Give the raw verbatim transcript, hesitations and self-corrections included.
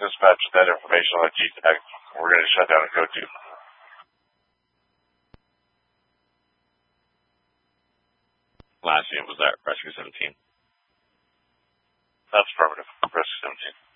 dispatch with that information on G TAG. We're going to shut down and go to. Last unit was that Rescue seventeen. That's affirmative. Rescue seventeen.